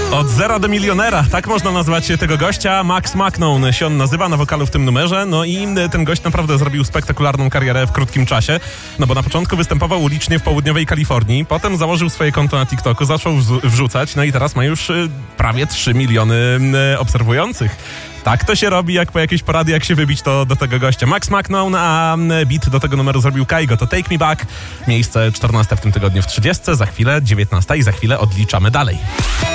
Od zera do milionera, tak można nazwać tego gościa. Max McKnown się on nazywa, na wokalu w tym numerze. No i ten gość naprawdę zrobił spektakularną karierę w krótkim czasie. No bo na początku występował ulicznie w południowej Kalifornii, potem założył swoje konto na TikToku, zaczął wrzucać, no i teraz ma już prawie 3 miliony obserwujących. Tak to się robi, jak po jakiejś poradzie, jak się wybić to do tego gościa. Max McKnown, a beat do tego numeru zrobił Kaigo. To Take Me Back. Miejsce 14 w tym tygodniu w 30, za chwilę 19 i za chwilę odliczamy dalej.